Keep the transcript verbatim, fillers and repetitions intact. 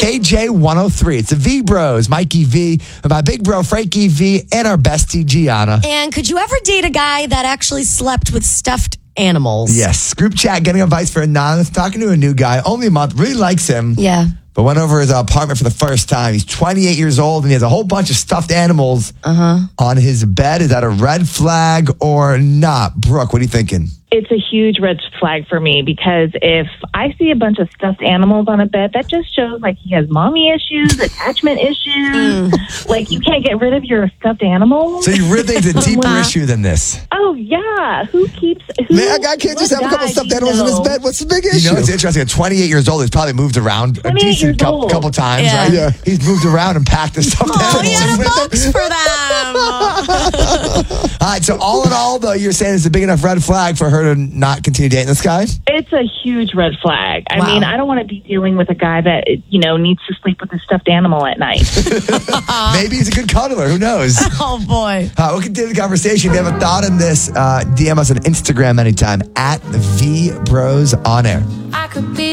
K J one oh three. It's the V Bros, Mikey V, and my big bro, Frankie V, and our bestie, Gianna. And could you ever date a guy that actually slept with stuffed animals? Yes. Group chat, getting advice for Anonymous, talking to a new guy, only a month, really likes him. Yeah. But went over his apartment for the first time. He's twenty-eight years old, and he has a whole bunch of stuffed animals uh-huh. on his bed. Is that a red flag or not? Brooke, what are you thinking? It's a huge red flag for me because if I see a bunch of stuffed animals on a bed, that just shows like he has mommy issues, attachment issues. Mm. Like you can't get rid of your stuffed animals. So you really think it's a deeper issue than this? Oh, yeah. Who keeps... Who, Man, a guy can't just have a couple stuffed animals know? in his bed. What's the big issue? You know, it's interesting. At twenty-eight years old, he's probably moved around a decent couple, couple times, yeah. right? Yeah. He's moved around and packed the stuffed Oh, animals. he had a box for them. All right, so all in all, though, you're saying it's a big enough red flag for her to not continue dating this guy? It's a huge red flag. I Wow. mean, I don't want to be dealing with a guy that, you know, needs to sleep with a stuffed animal at night. Maybe he's a good cuddler. Who knows? Oh, boy. Uh, we'll continue the conversation. If you have a thought on this, uh, D M us on Instagram anytime at V Bros On Air. I could be